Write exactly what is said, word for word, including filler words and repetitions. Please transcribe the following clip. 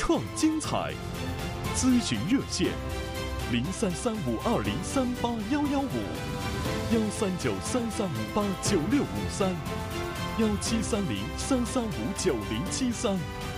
创精彩。咨询热线：零三三五二零三八幺幺五，幺三九三三五八九六五三，幺七三零三三五九零七三。